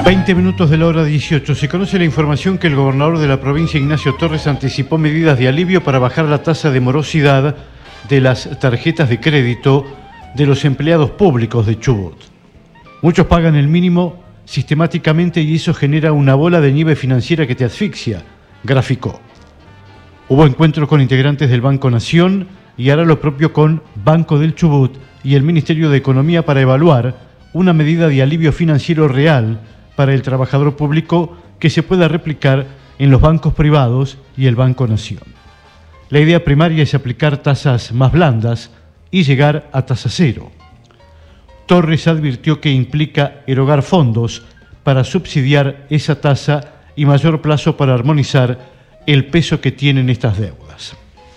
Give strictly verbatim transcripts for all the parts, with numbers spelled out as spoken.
veinte minutos de la hora dieciocho. Se conoce la información que el gobernador de la provincia, Ignacio Torres, anticipó medidas de alivio para bajar la tasa de morosidad de las tarjetas de crédito de los empleados públicos de Chubut. Muchos pagan el mínimo sistemáticamente y eso genera una bola de nieve financiera que te asfixia, graficó. Hubo encuentros con integrantes del Banco Nación y hará lo propio con Banco del Chubut y el Ministerio de Economía para evaluar una medida de alivio financiero real para el trabajador público que se pueda replicar en los bancos privados y el Banco Nación. La idea primaria es aplicar tasas más blandas y llegar a tasa cero. Torres advirtió que implica erogar fondos para subsidiar esa tasa y mayor plazo para armonizar el peso que tienen estas deudas.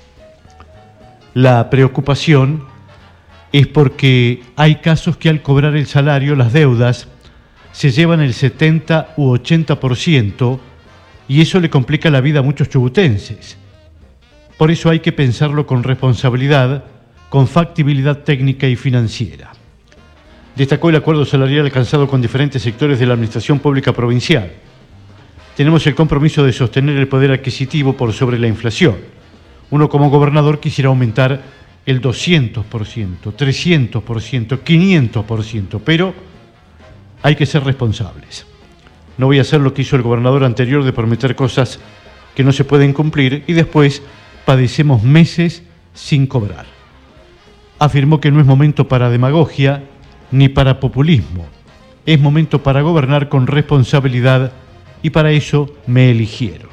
La preocupación es porque hay casos que al cobrar el salario las deudas se llevan el setenta u ochenta por ciento y eso le complica la vida a muchos chubutenses. Por eso hay que pensarlo con responsabilidad, con factibilidad técnica y financiera. Destacó el acuerdo salarial alcanzado con diferentes sectores de la administración pública provincial. Tenemos el compromiso de sostener el poder adquisitivo por sobre la inflación. Uno como gobernador quisiera aumentar el doscientos por ciento, trescientos por ciento, quinientos por ciento, pero hay que ser responsables. No voy a hacer lo que hizo el gobernador anterior de prometer cosas que no se pueden cumplir y después padecemos meses sin cobrar. Afirmó que no es momento para demagogia ni para populismo. Es momento para gobernar con responsabilidad y para eso me eligieron.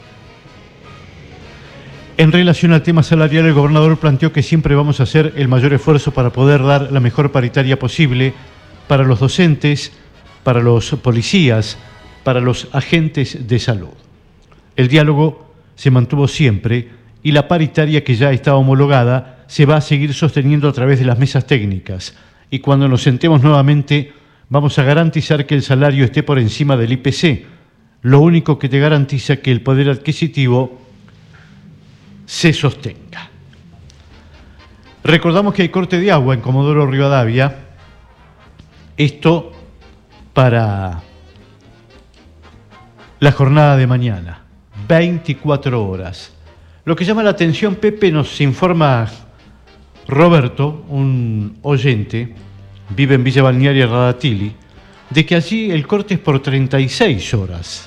En relación al tema salarial, el gobernador planteó que siempre vamos a hacer el mayor esfuerzo para poder dar la mejor paritaria posible para los docentes, para los policías, para los agentes de salud. El diálogo se mantuvo siempre y la paritaria que ya está homologada se va a seguir sosteniendo a través de las mesas técnicas y cuando nos sentemos nuevamente vamos a garantizar que el salario esté por encima del I P C, lo único que te garantiza que el poder adquisitivo se sostenga. Recordamos que hay corte de agua en Comodoro Rivadavia, esto para la jornada de mañana, veinticuatro horas. Lo que llama la atención, Pepe, nos informa Roberto, un oyente, vive en Villa Balnearia Radatili, de que allí el corte es por treinta y seis horas.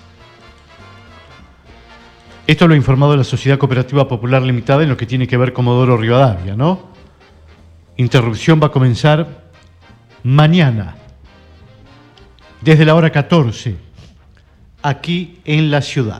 Esto lo ha informado la Sociedad Cooperativa Popular Limitada en lo que tiene que ver Comodoro Rivadavia, ¿no? Interrupción va a comenzar mañana, desde la hora catorce, aquí en la ciudad.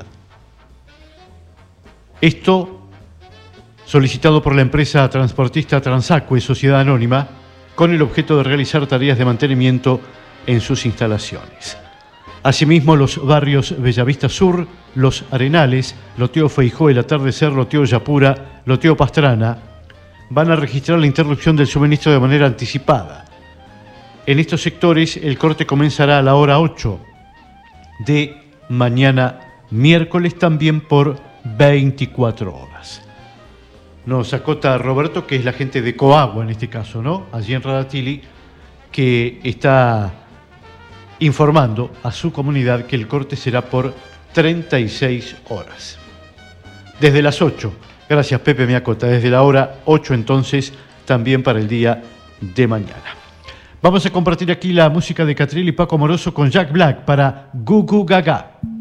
Esto solicitado por la empresa transportista Transacue, Sociedad Anónima, con el objeto de realizar tareas de mantenimiento en sus instalaciones. Asimismo, los barrios Bellavista Sur, Los Arenales, Loteo Feijó, El Atardecer, Loteo Yapura, Loteo Pastrana, van a registrar la interrupción del suministro de manera anticipada. En estos sectores, el corte comenzará a la hora ocho de mañana miércoles, también por veinticuatro horas. Nos acota Roberto, que es la gente de Coagua en este caso, ¿no? Allí en Radatili, que está informando a su comunidad que el corte será por treinta y seis horas. Desde las ocho, gracias Pepe me acota, desde la hora ocho entonces, también para el día de mañana. Vamos a compartir aquí la música de Catriel y Paco Moroso con Jack Black para Gu Gu Gaga.